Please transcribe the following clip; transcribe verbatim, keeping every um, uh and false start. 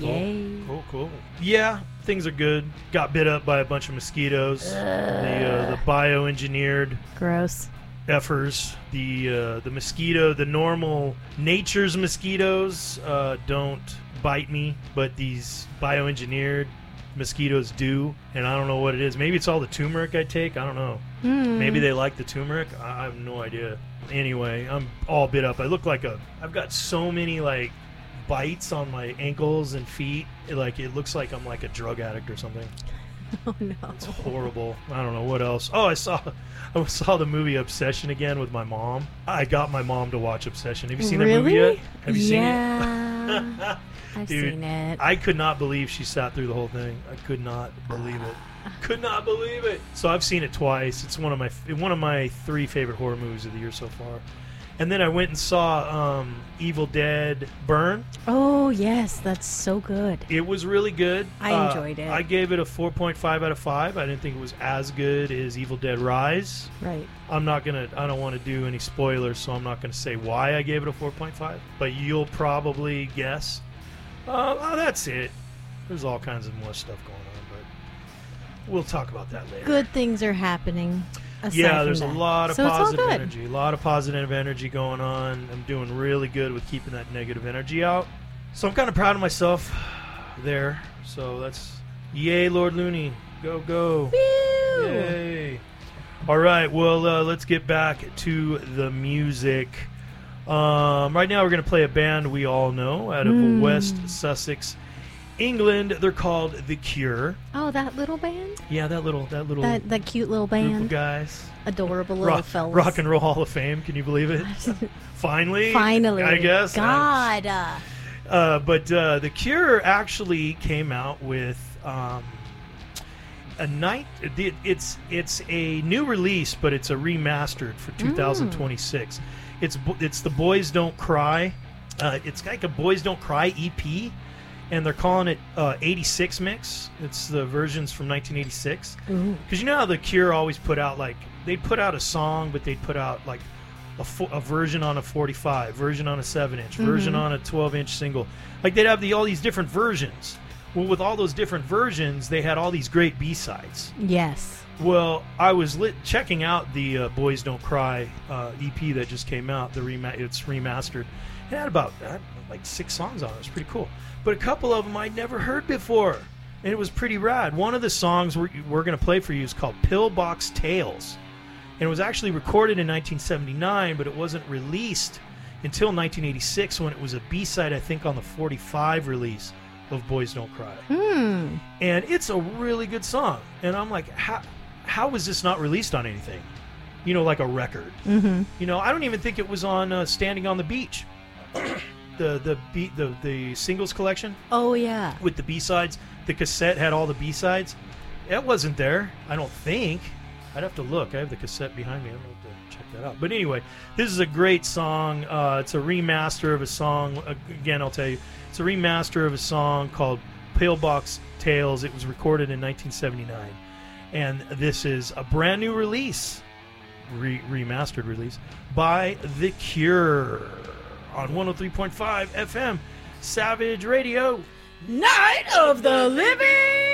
Cool. Yay. Cool, cool. Yeah, things are good. Got bit up by a bunch of mosquitoes. Ugh. The uh, the bioengineered Gross. effers. The uh, the mosquito, the normal nature's mosquitoes uh, don't bite me, but these bioengineered mosquitoes do, and I don't know what it is. Maybe it's all the turmeric I take. I don't know. Mm. Maybe they like the turmeric. I I have no idea. Anyway, I'm all bit up. I look like a. I've got so many like bites on my ankles and feet. It, like it looks like I'm like a drug addict or something. Oh no. It's horrible. I don't know what else. Oh, I saw, I saw the movie Obsession again with my mom. I got my mom to watch Obsession. Have you seen really? that movie yet? Have you yeah. seen it? I've Dude, seen it. I could not believe she sat through the whole thing. I could not believe it. Could not believe it. So I've seen it twice. It's one of my one of my three favorite horror movies of the year so far. And then I went and saw um, Evil Dead Burn. Oh yes, that's so good. It was really good. I Uh, enjoyed it. I gave it a four point five out of five. I didn't think it was as good as Evil Dead Rise. Right. I'm not gonna. I don't want to do any spoilers, so I'm not gonna say why I gave it a four point five. But you'll probably guess. Uh, well, that's it. There's all kinds of more stuff going on, but we'll talk about that later. Good things are happening. aside Yeah, from there's a that. lot of So it's all positive good. energy. A lot of positive energy going on. I'm doing really good with keeping that negative energy out. So I'm kind of proud of myself there. So that's yay, Lord Looney. Go, go. Woo! Yay. All right, well, uh, let's get back to the music. Um, right now we're going to play a band we all know out of Mm. West Sussex, England. They're called The Cure. Oh, that little band? Yeah, that little that little That that cute little group of band. guys. Adorable little Rock, fellas. Rock and Roll Hall of Fame. Can you believe it? Finally. Finally. I guess. God. uh, Uh, but uh, The Cure actually came out with um, a night. It, it's it's a new release, but it's a remastered for two thousand twenty-six. Mm. It's bo- it's the Boys Don't Cry. Uh, it's like a Boys Don't Cry E P, and they're calling it uh, eighty-six mix. It's the versions from nineteen eighty-six. Ooh. Because you know how The Cure always put out, like, they'd put out a song, but they'd put out, like, a, fo- a version on a forty-five, version on a seven inch, version Mhm. on a twelve inch single. Like, they'd have the, all these different versions. Well, with all those different versions, they had all these great B-sides. Yes. Well, I was lit- checking out the uh, Boys Don't Cry uh, E P that just came out. The rema- It's remastered. It had about uh, like six songs on it. It was pretty cool. But a couple of them I'd never heard before. And it was pretty rad. One of the songs we're, we're going to play for you is called Pillbox Tales. And it was actually recorded in nineteen seventy-nine, but it wasn't released until nineteen eighty-six when it was a B-side, I think, on the forty-five release of Boys Don't Cry. Hmm. And it's a really good song. And I'm like, how, how was this not released on anything? You know, like a record. Mm-hmm. You know, I don't even think it was on uh, Standing on the Beach. the the B, the the singles collection Oh, yeah. with the B-sides. The cassette had all the B-sides. It wasn't there, I don't think. I'd have to look. I have the cassette behind me. I don't know to check that out. But anyway, this is a great song. Uh, it's a remaster of a song. Again, I'll tell you, it's a remaster of a song called Pillbox Tales. It was recorded in nineteen seventy-nine. And this is a brand new release, re- remastered release, by The Cure on one oh three point five F M, Savage Radio. Night of the Living